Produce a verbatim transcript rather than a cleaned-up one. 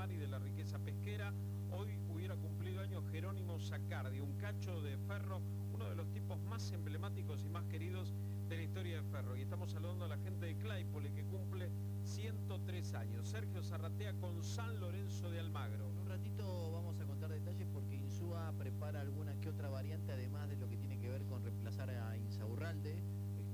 mar y de la riqueza pesquera. Hoy hubiera cumplido años Jerónimo Sacardi, un cacho de Ferro, uno de los tipos más emblemáticos y más queridos de la historia de Ferro. Y estamos saludando a la gente de Claypole, que cumple ciento tres años. Sergio Zarratea con San Lorenzo de Almagro. En un ratito vamos a contar detalles porque Insúa prepara alguna que otra variante, además de lo que tiene que ver con reemplazar a Insaurralde.